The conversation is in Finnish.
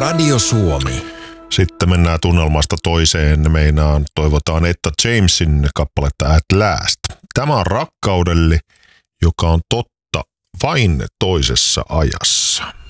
Radio Suomi. Sitten mennään tunnelmasta toiseen. Meinaan toivotaan Etta Jamesin kappaletta At Last. Tämä on rakkaudelle, joka on totta vain toisessa ajassa.